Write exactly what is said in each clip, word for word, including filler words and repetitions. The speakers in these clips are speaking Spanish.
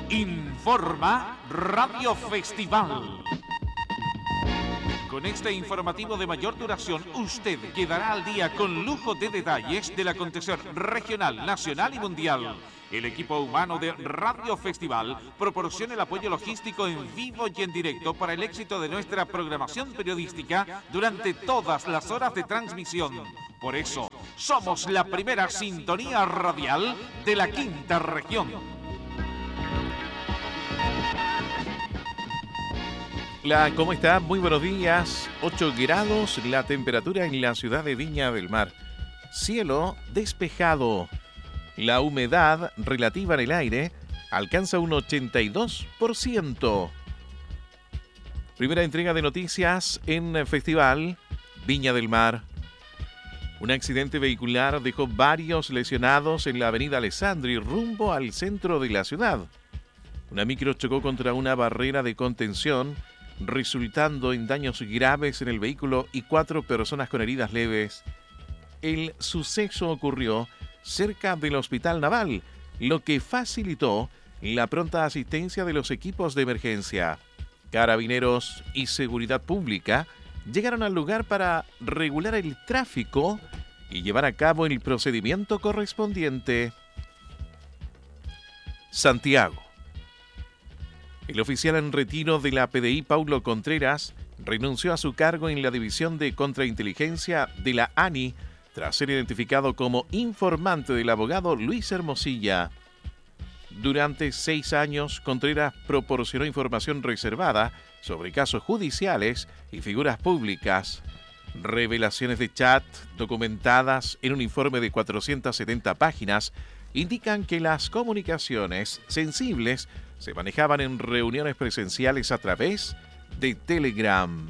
Informa Radio Festival. Con este informativo de mayor duración, usted quedará al día con lujo de detalles del acontecer regional, nacional y mundial. El equipo humano de Radio Festival proporciona el apoyo logístico en vivo y en directo para el éxito de nuestra programación periodística durante todas las horas de transmisión. Por eso, somos la primera sintonía radial de la quinta región. Hola, ¿cómo está? Muy buenos días. ocho grados la temperatura en la ciudad de Viña del Mar. Cielo despejado. La humedad relativa en el aire alcanza un ochenta y dos por ciento. Primera entrega de noticias en Festival Viña del Mar. Un accidente vehicular dejó varios lesionados en la avenida Alessandri rumbo al centro de la ciudad. Una micro chocó contra una barrera de contención, resultando en daños graves en el vehículo y cuatro personas con heridas leves. El suceso ocurrió cerca del Hospital Naval, lo que facilitó la pronta asistencia de los equipos de emergencia. Carabineros y Seguridad Pública llegaron al lugar para regular el tráfico y llevar a cabo el procedimiento correspondiente. Santiago. El oficial en retiro de la P D I, Paulo Contreras, renunció a su cargo en la División de Contrainteligencia de la A N I tras ser identificado como informante del abogado Luis Hermosilla. Durante seis años, Contreras proporcionó información reservada sobre casos judiciales y figuras públicas. Revelaciones de chat documentadas en un informe de cuatrocientas setenta páginas indican que las comunicaciones sensibles se manejaban en reuniones presenciales a través de Telegram.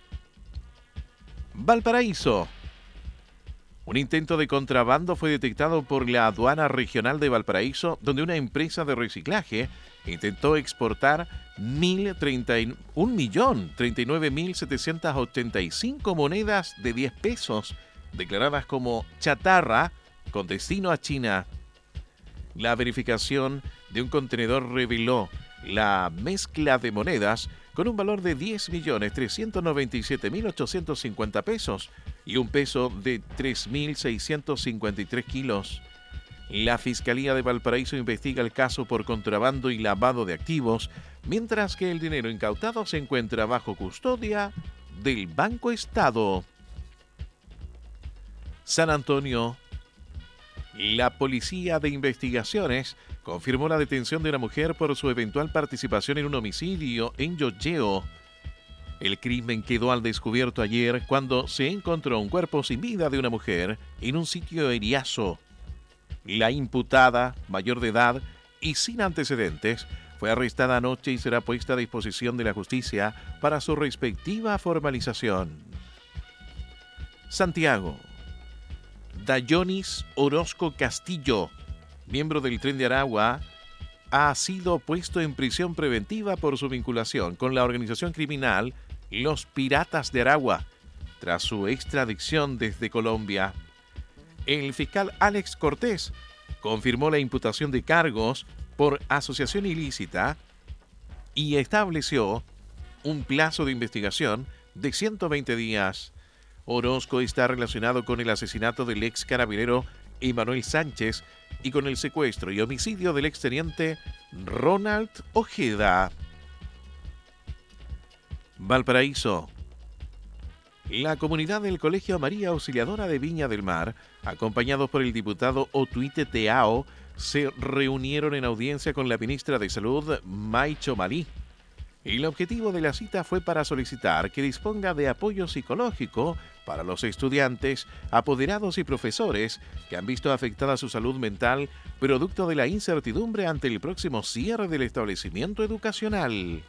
Valparaíso. Un intento de contrabando fue detectado por la aduana regional de Valparaíso, donde una empresa de reciclaje intentó exportar un millón treinta y nueve mil setecientas ochenta y cinco monedas de diez pesos, declaradas como chatarra, con destino a China. La verificación de un contenedor reveló la mezcla de monedas con un valor de diez millones trescientos noventa y siete mil ochocientos cincuenta pesos y un peso de tres mil seiscientos cincuenta y tres kilos. La Fiscalía de Valparaíso investiga el caso por contrabando y lavado de activos, mientras que el dinero incautado se encuentra bajo custodia del Banco Estado. San Antonio. La Policía de Investigaciones confirmó la detención de una mujer por su eventual participación en un homicidio en Llolleo. El crimen quedó al descubierto ayer cuando se encontró un cuerpo sin vida de una mujer en un sitio eriazo. La imputada, mayor de edad y sin antecedentes, fue arrestada anoche y será puesta a disposición de la justicia para su respectiva formalización. Santiago. Dayonis Orozco Castillo, miembro del Tren de Aragua, ha sido puesto en prisión preventiva por su vinculación con la organización criminal Los Piratas de Aragua, tras su extradición desde Colombia. El fiscal Alex Cortés confirmó la imputación de cargos por asociación ilícita y estableció un plazo de investigación de ciento veinte días. Orozco está relacionado con el asesinato del ex carabinero Emanuel Sánchez y con el secuestro y homicidio del exteniente Ronald Ojeda. Valparaíso. La comunidad del Colegio María Auxiliadora de Viña del Mar, acompañados por el diputado Otuite Teao, se reunieron en audiencia con la ministra de Salud, Maicho Malí. El objetivo de la cita fue para solicitar que disponga de apoyo psicológico para los estudiantes, apoderados y profesores que han visto afectada su salud mental producto de la incertidumbre ante el próximo cierre del establecimiento educacional.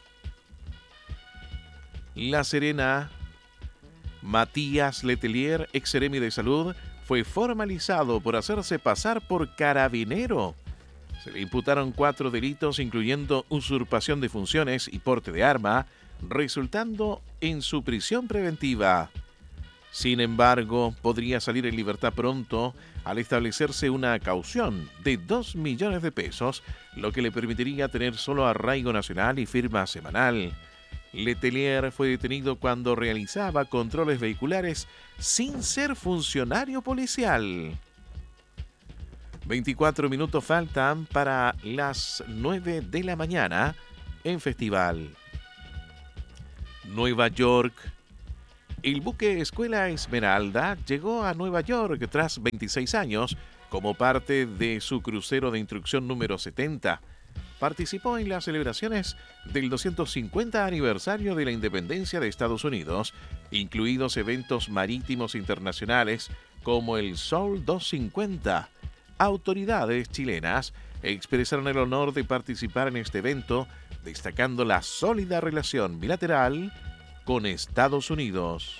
La Serena. Matías Letelier, ex seremi de Salud, fue formalizado por hacerse pasar por carabinero. Se le imputaron cuatro delitos, incluyendo usurpación de funciones y porte de arma, resultando en su prisión preventiva. Sin embargo, podría salir en libertad pronto al establecerse una caución de dos millones de pesos, lo que le permitiría tener solo arraigo nacional y firma semanal. Letelier fue detenido cuando realizaba controles vehiculares sin ser funcionario policial. veinticuatro minutos faltan para las nueve de la mañana en Festival. Nueva York. El buque Escuela Esmeralda llegó a Nueva York tras veintiséis años como parte de su crucero de instrucción número setenta. Participó en las celebraciones del doscientos cincuenta aniversario de la independencia de Estados Unidos, incluidos eventos marítimos internacionales como el Sol doscientos cincuenta. Autoridades chilenas expresaron el honor de participar en este evento, destacando la sólida relación bilateral con Estados Unidos.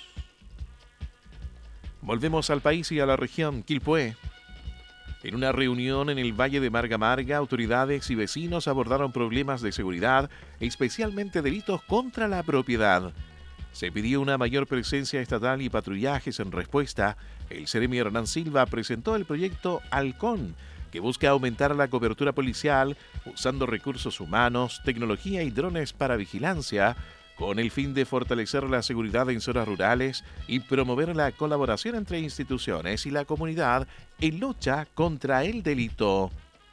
Volvemos al país y a la región Quilpué. En una reunión en el Valle de Marga Marga, autoridades y vecinos abordaron problemas de seguridad, especialmente delitos contra la propiedad. Se pidió una mayor presencia estatal y patrullajes en respuesta. El Seremi Hernán Silva presentó el proyecto Halcón, que busca aumentar la cobertura policial usando recursos humanos, tecnología y drones para vigilancia, con el fin de fortalecer la seguridad en zonas rurales y promover la colaboración entre instituciones y la comunidad en lucha contra el delito.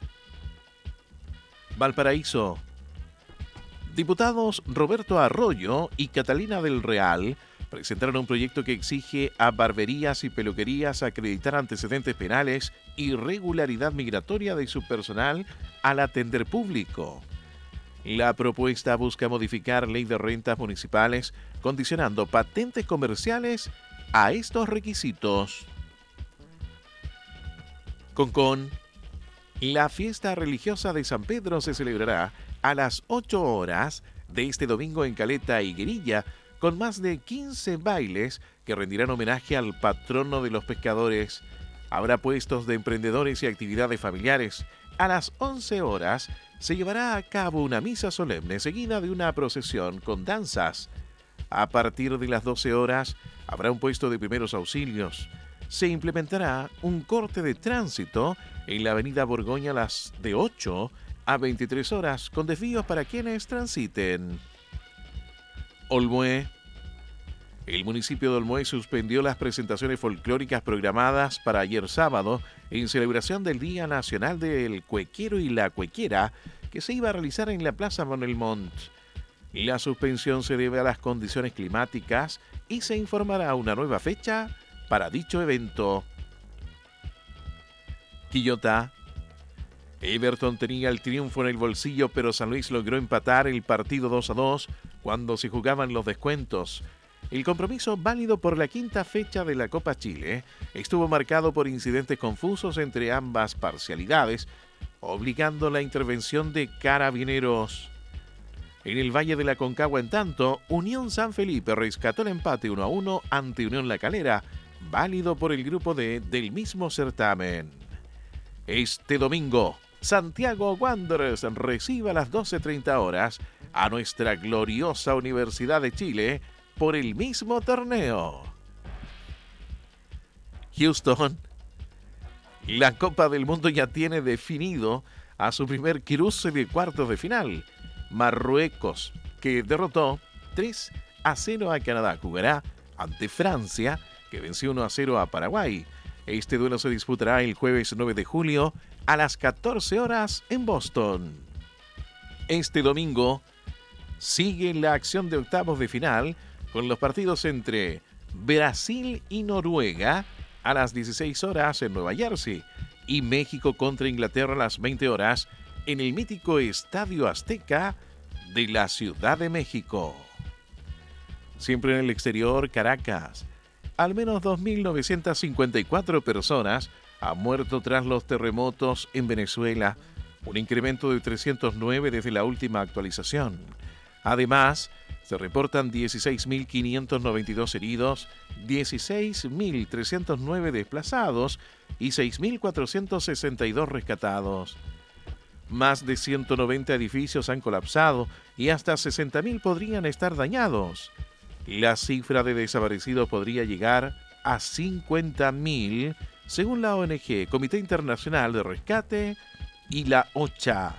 Valparaíso. Diputados Roberto Arroyo y Catalina del Real presentaron un proyecto que exige a barberías y peluquerías acreditar antecedentes penales y regularidad migratoria de su personal al atender público. La propuesta busca modificar ley de rentas municipales, condicionando patentes comerciales a estos requisitos. Concón. La fiesta religiosa de San Pedro se celebrará a las ocho horas de este domingo en Caleta y Guerilla, con más de quince bailes que rendirán homenaje al patrono de los pescadores. Habrá puestos de emprendedores y actividades familiares. A las once horas se llevará a cabo una misa solemne seguida de una procesión con danzas. A partir de las doce horas habrá un puesto de primeros auxilios. Se implementará un corte de tránsito en la avenida Borgoña a las de ocho a veintitrés horas con desvíos para quienes transiten. Olmué. El municipio de Olmué suspendió las presentaciones folclóricas programadas para ayer sábado en celebración del Día Nacional del Cuequero y la Cuequera, que se iba a realizar en la Plaza Monelmont. La suspensión se debe a las condiciones climáticas y se informará una nueva fecha para dicho evento. Quillota. Everton tenía el triunfo en el bolsillo, pero San Luis logró empatar el partido dos a dos cuando se jugaban los descuentos. El compromiso, válido por la quinta fecha de la Copa Chile, estuvo marcado por incidentes confusos entre ambas parcialidades, obligando la intervención de carabineros. En el Valle de la Concagua, en tanto, Unión San Felipe rescató el empate uno a uno ante Unión La Calera, válido por el grupo D del mismo certamen. Este domingo, Santiago Wanderers recibe a las doce treinta horas a nuestra gloriosa Universidad de Chile por el mismo torneo. Houston. La Copa del Mundo ya tiene definido a su primer cruce de cuartos de final. Marruecos, que derrotó tres a cero a Canadá, jugará ante Francia, que venció uno a cero a Paraguay. Este duelo se disputará el jueves nueve de julio a las catorce horas en Boston. Este domingo sigue la acción de octavos de final con los partidos entre Brasil y Noruega a las dieciséis horas en Nueva Jersey y México contra Inglaterra a las veinte horas en el mítico Estadio Azteca de la Ciudad de México. Siempre en el exterior, Caracas. Al menos dos mil novecientas cincuenta y cuatro personas han muerto tras los terremotos en Venezuela, un incremento de trescientos nueve desde la última actualización. Además, se reportan dieciséis mil quinientos noventa y dos heridos, dieciséis mil trescientos nueve desplazados y seis mil cuatrocientos sesenta y dos rescatados. Más de ciento noventa edificios han colapsado y hasta sesenta mil podrían estar dañados. La cifra de desaparecidos podría llegar a cincuenta mil, según la O N G, Comité Internacional de Rescate y la OCHA.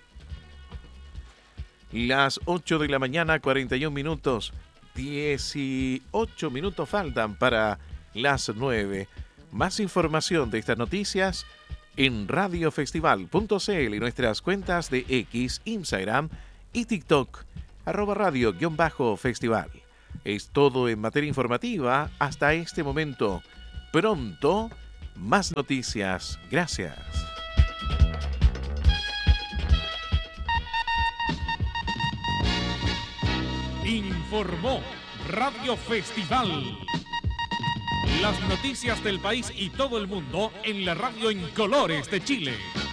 Las ocho de la mañana, cuarenta y un minutos, dieciocho minutos faltan para las nueve. Más información de estas noticias en radiofestival punto c l y nuestras cuentas de X, Instagram y TikTok, arroba radio-festival. Es todo en materia informativa hasta este momento. Pronto, más noticias. Gracias. Informó Radio Festival. Las noticias del país y todo el mundo en la radio en colores de Chile.